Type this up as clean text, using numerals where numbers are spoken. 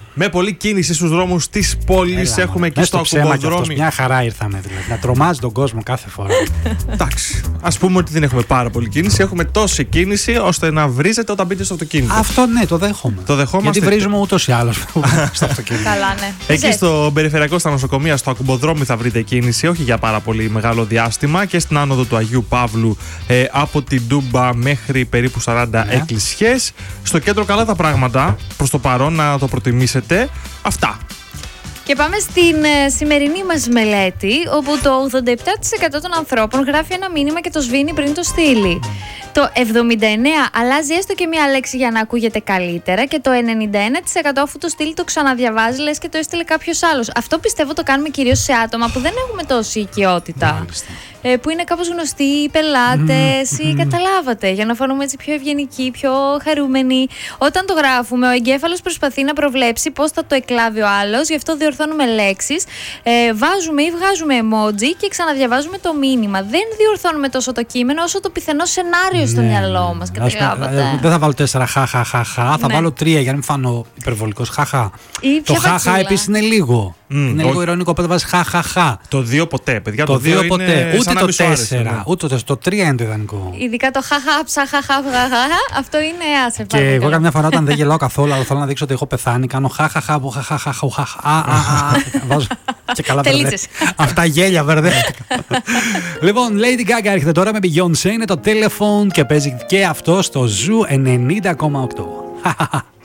Με πολλή κίνηση στους δρόμους της πόλης. Έχουμε και στο ακουμποδρόμι. Μια χαρά ήρθαμε δηλαδή. Να τρομάζει τον κόσμο κάθε φορά. Εντάξει. Ας πούμε ότι δεν έχουμε πάρα πολλή κίνηση. Έχουμε τόση κίνηση ώστε να βρίζετε όταν μπείτε στο αυτοκίνητο. Αυτό ναι, το δέχομαι. Το δεχόμαστε. Γιατί βρίζουμε ούτως ή άλλως στο αυτοκίνητο. Καλά, ναι. Εκεί στο περιφερειακό, στα νοσοκομεία, στο ακουμποδρόμι θα βρείτε κίνηση, όχι για πάρα πολύ μεγάλο διάστημα. Και στην άνοδο του Αγίου Παύλου από την Τούμπα μέχρι περίπου 40 εκκλησιές. Στο κέντρο καλά τα πράγματα. Προς το παρόν να το προτιμήσετε. Αυτά. Και πάμε στην σημερινή μας μελέτη, όπου το 87% των ανθρώπων γράφει ένα μήνυμα και το σβήνει πριν το στείλει. Το 79% αλλάζει έστω και μία λέξη για να ακούγεται καλύτερα και το 91% αφού το στείλει το ξαναδιαβάζει, λες και το έστειλε κάποιος άλλος. Αυτό πιστεύω το κάνουμε κυρίως σε άτομα που δεν έχουμε τόση οικειότητα. Που είναι κάπως γνωστοί, οι πελάτες ή καταλάβατε, για να φανούμε έτσι πιο ευγενικοί, πιο χαρούμενοι. Όταν το γράφουμε, ο εγκέφαλος προσπαθεί να προβλέψει πώς θα το εκλάβει ο άλλος, γι' αυτό διορθώνουμε λέξεις, βάζουμε ή βγάζουμε emoji και ξαναδιαβάζουμε το μήνυμα. Δεν διορθώνουμε τόσο το κείμενο όσο το πιθανό σενάριο στο μυαλό μας. Καταλάβατε. Δεν θα βάλω 4 χαχαχαχα, θα βάλω 3 για να μην φανώ υπερβολικός. Χαχα. Το χαχα επίσης είναι λίγο. Είναι λίγο ηρωνικό, οπότε βάζει χαχαχα. Το 2 ποτέ, παιδιά. Το 2 ποτέ. Ούτε το 4, άρεσε, ούτε το 3 είναι το ιδανικό. Ειδικά το χαχα, ψαχαχα, αυτό είναι άσε. Και εγώ καμιά φορά όταν δεν γελάω καθόλου, αλλά θέλω να δείξω ότι έχω πεθάνει, κάνω χαχαχα, βάζω και καλά μπερδεύτηκα. Αυτά γέλια μπερδεύτηκα. Λοιπόν, Lady Gaga έρχεται τώρα με Beyoncé, είναι το Telephone και παίζει και αυτό στο Zoo 90,8.